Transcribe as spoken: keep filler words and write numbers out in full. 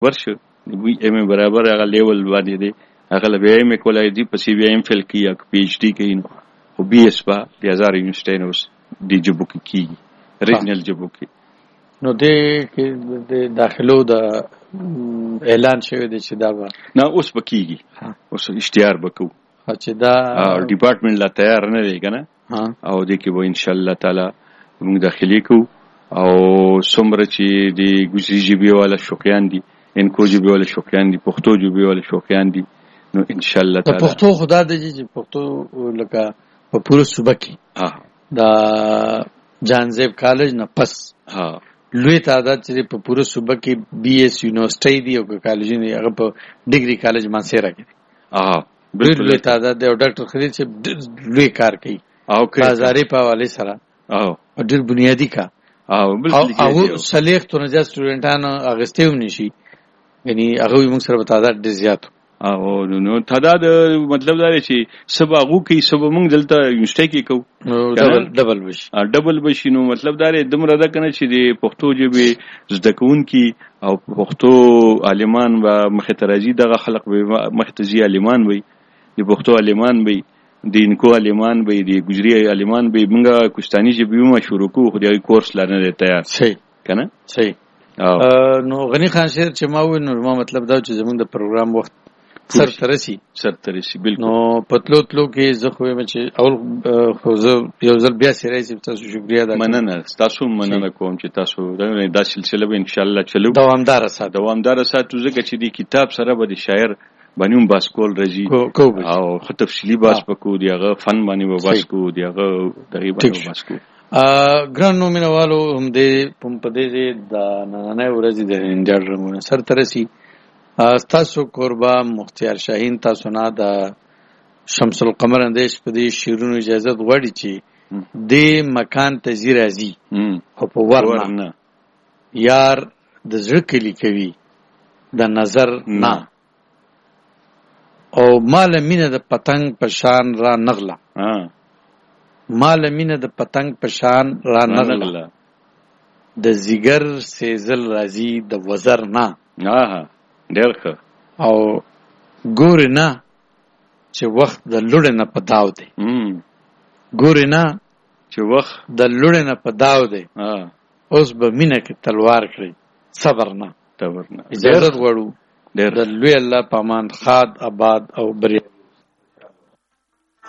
ورشه وی ایم برابر هغه لیول باندې دی هغه له بیا ایم کولای دی پسې بیا ایم فل کی یا پی ایچ ډی کوي نو خو بی اس با د هزار یونیورسيټي نو دی جبو کې کیږي ریجنل جبو کې نو دې کې د داخلو د اعلان شوی دی چې دا به نه اوس بکیږي اوس اشتهار وکړو چې دا ډپارټمنټ لا تیار نه دی کنه او دې کې به ان شاء الله تعالی موږ داخلي کوو او څومره چې د ګوزي جبي والا شوقیان دي انکو جبي والا شوقیان دي پښتو جبي والا شوقیان دي نو ان شاء الله تعالی پښتو خدا دې چې پښتو لکه په پوره صوبه کې ها دا جانزیب کالج نه پس ها لوی تعداد چې په پوره صوبه کې بي اس یونیورسيټي دی او کالجونه هغه په ډیګري کالج مانسیرا کې دي ها بالکل لوی تعداد دی او ډاکټر خلیل چې لوی کار کوي او بازاري په حواله سره او ډېر بنیادی کا او بالکل او سلیخ تو نه سټوډنټانو اغستې ونی شي یعنی هغه موږ سره تعداد ډېر زیات او نو تعداد مطلب دا دی چې سبا غو کې سبا موږ دلته یونیورسيټي کې کوو ډبل ډبل بشي ډبل بشي نو مطلب دا دی دمر دا کنه چې د پښتو ژبه زده کوونکي او پښتو عالمان و مخترجي دغه خلق به مختزي عالمان وي د پښتو عالمان وي د انکو عالمان وي د ګجري عالمان وي موږ کوستاني ژبه مو شروع کوو خو د کورس لرنه تیار صحیح کنه صحیح نو غني خان شیر چې ما وې نو ما مطلب دا چې زموږ د پروګرام وخت سر ترسي سر ترسي بالکل نو پتلو تلو کې زه خو مې چې اول خو زه یو ځل بیا سره سي تاسو شکریا ده مننه تاسو مننه کوم چې تاسو دا سلسله به ان شاء الله چلو دوامدار سات دوامدار سات ځکه چې د کتاب سره به د شاعر باندې باس کول راځي او خو تفصیلی باس پکو دیغه فن باندې باس کو دیغه تقریبا باس کو ګران نو مینوالو هم دې په دې د نننۍ ورځې د انډر رنگونه سر ترسي تاسو قربا مختیار شاهین تاسو نه د شمس القمر اندیش په دې شیرونو اجازه غوړي چې د مکان ته زی راځي او په ورنه یار د زړه کلی کوي د نظر نه او مال مینه د پتنګ په شان را نغله مال مینه د پتنګ په شان را نغله د زیګر سیزل راځي د وزر نه اه ډېر ښه او ګور نه چې وخت د لړ نه په داو دی ګور نه چې وخت د لړ نه په داو دی اه اوس به مینه کې تلوار کړی صبر نه صبر نه اجازه غواړو د لوی الله پامان خاد آباد او بری